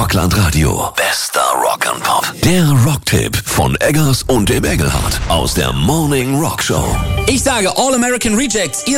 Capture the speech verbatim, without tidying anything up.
Rockland Radio. Bester Rock and Pop. Der Rocktipp von Eggers und dem Engelhardt aus der Morning Rock Show. Ich sage All American Rejects. Ihr